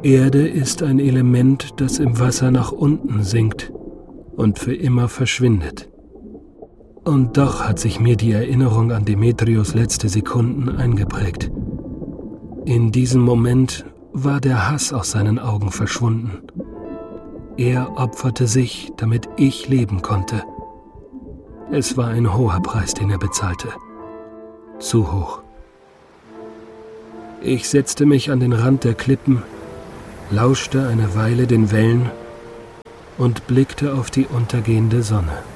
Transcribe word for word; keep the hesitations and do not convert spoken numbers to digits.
Erde ist ein Element, das im Wasser nach unten sinkt und für immer verschwindet. Und doch hat sich mir die Erinnerung an Demetrios letzte Sekunden eingeprägt. In diesem Moment war der Hass aus seinen Augen verschwunden. Er opferte sich, damit ich leben konnte. Es war ein hoher Preis, den er bezahlte. Zu hoch. Ich setzte mich an den Rand der Klippen, lauschte eine Weile den Wellen und blickte auf die untergehende Sonne.